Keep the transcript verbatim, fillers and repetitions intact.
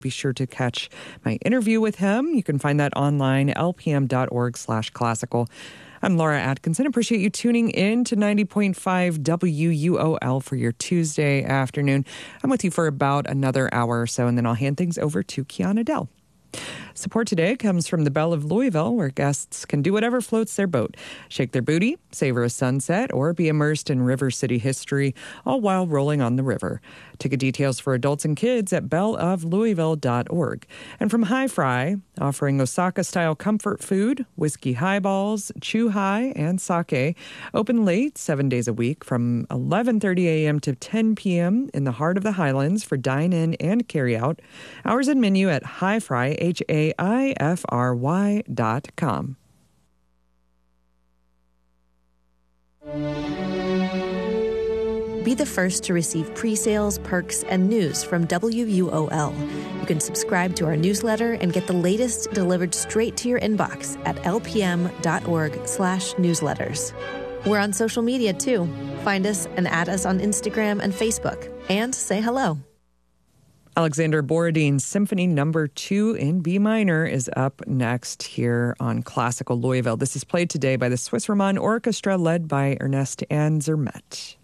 Be sure to catch my interview with him. You can find that online, lpm.org slash classical. I'm Laura Atkinson. Appreciate you tuning in to ninety point five W U O L for your Tuesday afternoon. I'm with you for about another hour or so, and then I'll hand things over to Kiana Dell. Support today comes from the Belle of Louisville, where guests can do whatever floats their boat. Shake their booty, savor a sunset, or be immersed in River City history, all while rolling on the river. Ticket details for adults and kids at belle of louisville dot org. And from High Fry, offering Osaka-style comfort food, whiskey highballs, chew high, and sake. Open late, seven days a week, from eleven thirty a.m. to ten p.m. in the heart of the Highlands for dine-in and carry-out. Hours and menu at High Fry, H A I F R Y dot com. Be the first to receive pre-sales, perks, and news from W U O L. You can subscribe to our newsletter and get the latest delivered straight to your inbox at lpm.org slash newsletters. We're on social media, too. Find us and add us on Instagram and Facebook. And say hello. Alexander Borodine's Symphony Number Two in B minor is up next here on Classical Louisville. This is played today by the Swiss Roman Orchestra, led by Ernest Anzermet.